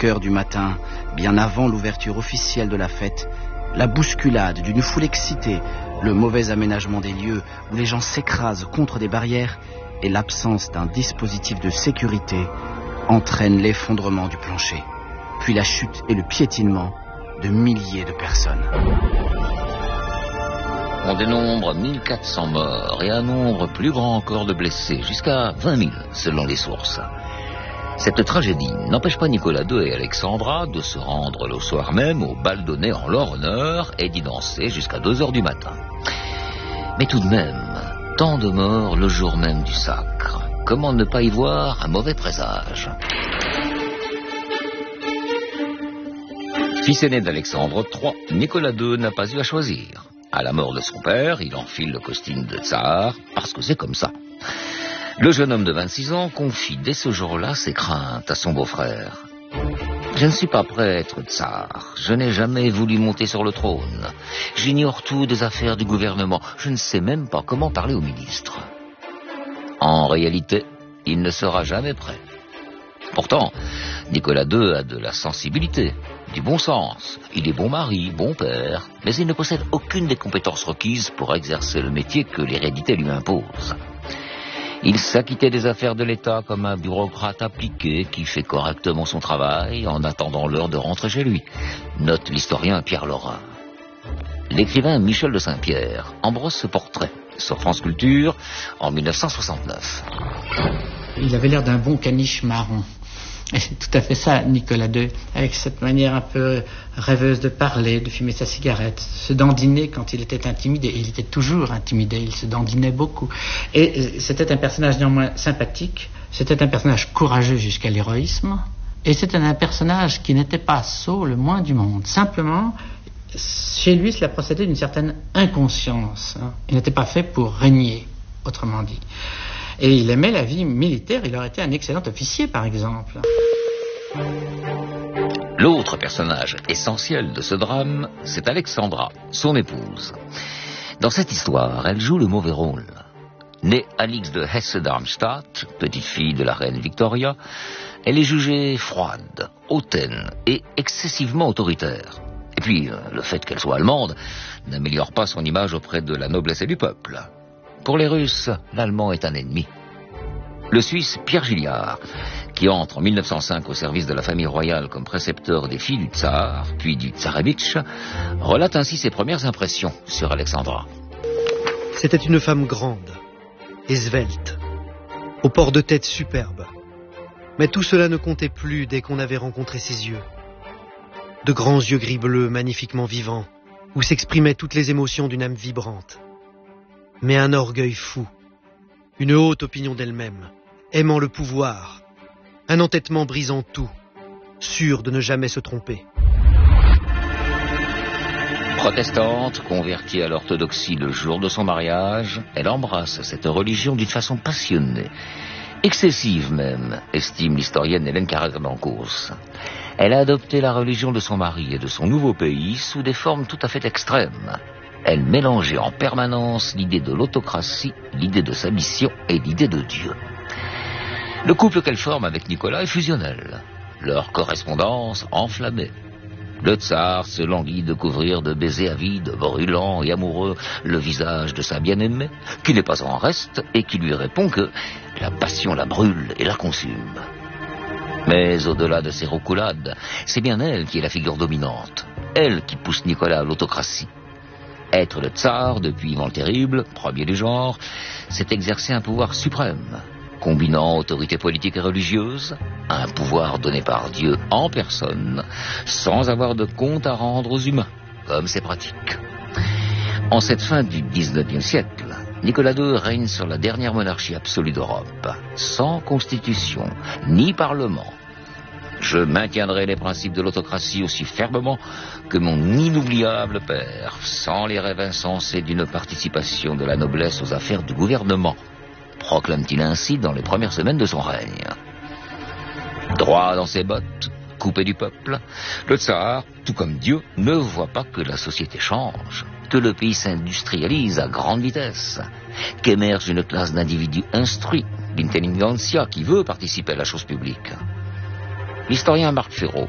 5 heures du matin, bien avant l'ouverture officielle de la fête, la bousculade d'une foule excitée, le mauvais aménagement des lieux où les gens s'écrasent contre des barrières et l'absence d'un dispositif de sécurité entraînent l'effondrement du plancher, puis la chute et le piétinement de milliers de personnes. On dénombre 1400 morts et un nombre plus grand encore de blessés, jusqu'à 20 000 selon les sources. Cette tragédie n'empêche pas Nicolas II et Alexandra de se rendre le soir même au bal donné en leur honneur et d'y danser jusqu'à 2 heures du matin. Mais tout de même, tant de morts le jour même du sacre. Comment ne pas y voir un mauvais présage? Fils aîné d'Alexandre III, Nicolas II n'a pas eu à choisir. À la mort de son père, il enfile le costume de tsar, parce que c'est comme ça. Le jeune homme de 26 ans confie dès ce jour-là ses craintes à son beau-frère. « Je ne suis pas prêt à être tsar. Je n'ai jamais voulu monter sur le trône. J'ignore tout des affaires du gouvernement. Je ne sais même pas comment parler au ministre. » En réalité, il ne sera jamais prêt. Pourtant, Nicolas II a de la sensibilité, du bon sens. Il est bon mari, bon père, mais il ne possède aucune des compétences requises pour exercer le métier que l'hérédité lui impose. Il s'acquittait des affaires de l'État comme un bureaucrate appliqué qui fait correctement son travail en attendant l'heure de rentrer chez lui, note l'historien Pierre Laurin. L'écrivain Michel de Saint-Pierre embrosse ce portrait sur France Culture en 1969. Il avait l'air d'un bon caniche marron. Et c'est tout à fait ça, Nicolas II, avec cette manière un peu rêveuse de parler, de fumer sa cigarette, se dandiner quand il était intimidé. Il était toujours intimidé, il se dandinait beaucoup. Et c'était un personnage néanmoins sympathique, c'était un personnage courageux jusqu'à l'héroïsme, et c'était un personnage qui n'était pas sot le moins du monde. Simplement, chez lui, cela procédait d'une certaine inconscience. Il n'était pas fait pour régner, autrement dit. Et il aimait la vie militaire, il aurait été un excellent officier, par exemple. L'autre personnage essentiel de ce drame, c'est Alexandra, son épouse. Dans cette histoire, elle joue le mauvais rôle. Née Alix de Hesse-Darmstadt, petite fille de la reine Victoria, elle est jugée froide, hautaine et excessivement autoritaire. Et puis, le fait qu'elle soit allemande n'améliore pas son image auprès de la noblesse et du peuple. Pour les Russes, l'Allemand est un ennemi. Le Suisse Pierre Gilliard, qui entre en 1905 au service de la famille royale comme précepteur des filles du tsar, puis du tsarevitch, relate ainsi ses premières impressions sur Alexandra. C'était une femme grande et svelte, au port de tête superbe. Mais tout cela ne comptait plus dès qu'on avait rencontré ses yeux. De grands yeux gris-bleus magnifiquement vivants, où s'exprimaient toutes les émotions d'une âme vibrante. Mais un orgueil fou, une haute opinion d'elle-même, aimant le pouvoir, un entêtement brisant tout, sûr de ne jamais se tromper. Protestante, convertie à l'orthodoxie le jour de son mariage, elle embrasse cette religion d'une façon passionnée, excessive même, estime l'historienne Hélène Carrère-Dancourse. Elle a adopté la religion de son mari et de son nouveau pays sous des formes tout à fait extrêmes. Elle mélangeait en permanence l'idée de l'autocratie, l'idée de sa mission et l'idée de Dieu. Le couple qu'elle forme avec Nicolas est fusionnel. Leur correspondance enflammée. Le tsar se languit de couvrir de baisers avides, brûlants et amoureux le visage de sa bien-aimée, qui n'est pas en reste et qui lui répond que la passion la brûle et la consume. Mais au-delà de ces roucoulades, c'est bien elle qui est la figure dominante. Elle qui pousse Nicolas à l'autocratie. Être le tsar, depuis Ivan le Terrible, premier du genre, c'est exercer un pouvoir suprême, combinant autorité politique et religieuse, un pouvoir donné par Dieu en personne, sans avoir de compte à rendre aux humains, comme c'est pratique. En cette fin du XIXe siècle, Nicolas II règne sur la dernière monarchie absolue d'Europe, sans constitution, ni parlement. Je maintiendrai les principes de l'autocratie aussi fermement que mon inoubliable père, sans les rêves insensés d'une participation de la noblesse aux affaires du gouvernement, proclame-t-il ainsi dans les premières semaines de son règne. Droit dans ses bottes, coupé du peuple, le tsar, tout comme Dieu, ne voit pas que la société change, que le pays s'industrialise à grande vitesse, qu'émerge une classe d'individus instruits, l'intelligentsia qui veut participer à la chose publique. L'historien Marc Ferraud